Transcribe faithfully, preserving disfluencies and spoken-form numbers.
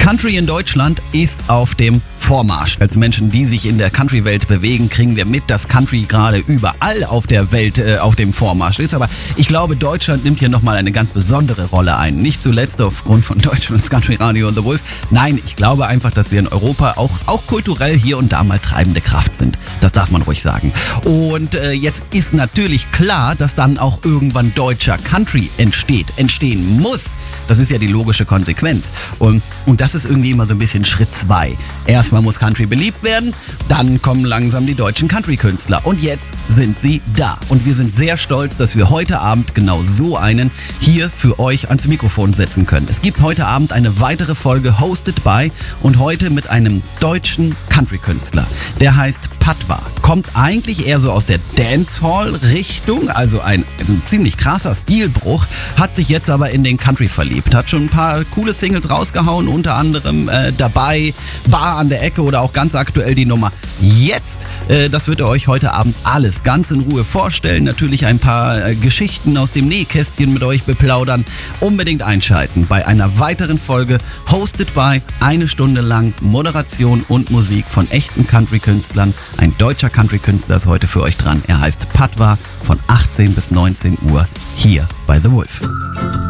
Country in Deutschland ist auf dem Vormarsch. Als Menschen, die sich in der Country-Welt bewegen, kriegen wir mit, dass Country gerade überall auf der Welt äh, auf dem Vormarsch ist. Aber ich glaube, Deutschland nimmt hier nochmal eine ganz besondere Rolle ein. Nicht zuletzt aufgrund von Deutschlands Country Radio und The Wolf. Nein, ich glaube einfach, dass wir in Europa auch, auch kulturell hier und da mal treibende Kraft sind. Das darf man ruhig sagen. Und äh, jetzt ist natürlich klar, dass dann auch irgendwann deutscher Country entsteht, entstehen muss. Das ist ja die logische Konsequenz. Und, und das ist irgendwie immer so ein bisschen Schritt zwei. Erstmal muss Country beliebt werden, dann kommen langsam die deutschen Country-Künstler. Und jetzt sind sie da. Und wir sind sehr stolz, dass wir heute Abend genau so einen hier für euch ans Mikrofon setzen können. Es gibt heute Abend eine weitere Folge Hosted by und heute mit einem deutschen Country-Künstler. Der heißt Patwa. Kommt eigentlich eher so aus der Dancehall-Richtung, also ein, ein ziemlich krasser Stilbruch, hat sich jetzt aber in den Country verliebt. Hat schon ein paar coole Singles rausgehauen, unter anderem äh, dabei, Bar an der Ecke oder auch ganz aktuell die Nummer Jetzt. Äh, das wird er euch heute Abend alles ganz in Ruhe vorstellen. Natürlich ein paar äh, Geschichten aus dem Nähkästchen mit euch beplaudern. Unbedingt einschalten bei einer weiteren Folge Hosted by, eine Stunde lang Moderation und Musik von echten Country-Künstlern. Ein deutscher Country-Künstler ist heute für euch dran. Er heißt Patwa von achtzehn bis neunzehn Uhr hier bei The Wolf.